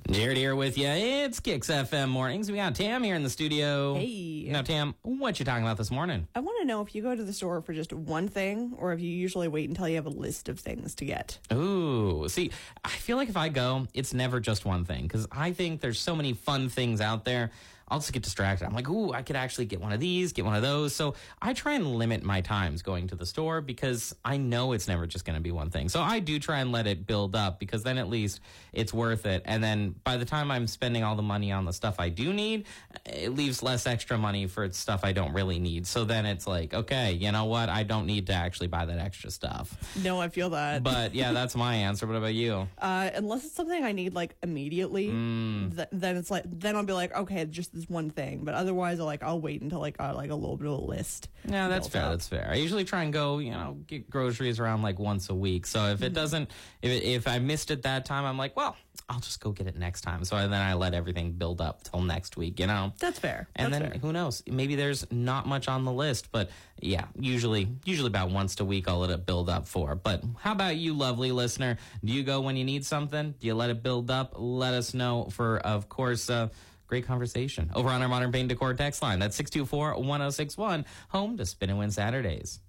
Jared here with you. It's Kicks FM Mornings. We got Tam here in the studio. Hey. Now, Tam, what you talking about this morning? I want to know if you go to the store for just one thing or if you usually wait until you have a list of things to get. Ooh, see, I feel like if I go, it's never just one thing because I think there's so many fun things out there. I'll just get distracted. I'm like, ooh, I could actually get one of these, get one of those. So I try and limit my times going to the store because I know it's never just going to be one thing. So I do try and let it build up because then at least it's worth it. And then by the time I'm spending all the money on the stuff I do need, it leaves less extra money for stuff I don't really need. So then it's like, okay, you know what? I don't need to actually buy that extra stuff. No, I feel that. But yeah, that's my answer. What about you? Unless it's something I need like immediately, then it's like, then I'll be like, okay, just this one thing. But otherwise, I'll wait until I got like a little bit of a list. Yeah, that's fair. That's fair. I usually try and go, get groceries around like once a week. So if it doesn't, if I missed it that time, I'm like, well, I'll just go get it next time. So then I let everything build up till next week, That's fair. And that's then fair. Who knows? Maybe there's not much on the list, but yeah, usually about once a week I'll let it build up for. But how about you, lovely listener? Do you go when you need something? Do you let it build up? Let us know for, of course, great conversation over on our Modern Paint Decor text line. That's 624-1061, home to Spin and Win Saturdays.